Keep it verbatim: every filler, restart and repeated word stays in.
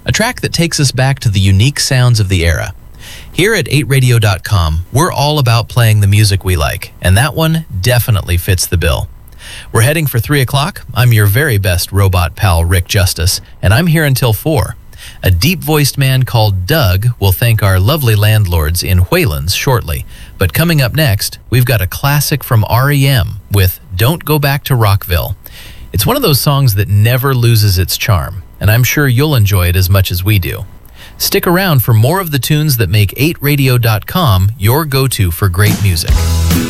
a track that takes us back to the unique sounds of the era. Here at eight radio dot com, we're all about playing the music we like, and that one definitely fits the bill. We're heading for three o'clock. I'm your very best robot pal, Rick Justice, and I'm here until four. A deep-voiced man called Doug will thank our lovely landlords in Waylands shortly. But coming up next, we've got a classic from R E M with Don't Go Back to Rockville. It's one of those songs that never loses its charm, and I'm sure you'll enjoy it as much as we do. Stick around for more of the tunes that make eight radio dot com your go-to for great music.